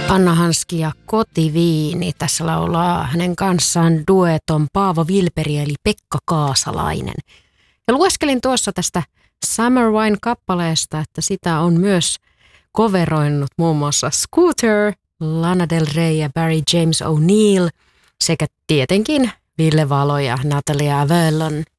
Anna Hanski ja Kotiviini. Tässä laulaa hänen kanssaan dueton Paavo Vilperi eli Pekka Kaasalainen. Ja lueskelin tuossa tästä Summer Wine-kappaleesta, että sitä on myös coveroinut muun muassa Scooter, Lana Del Rey ja Barry James O'Neill sekä tietenkin Ville Valo ja Natalia Avalon.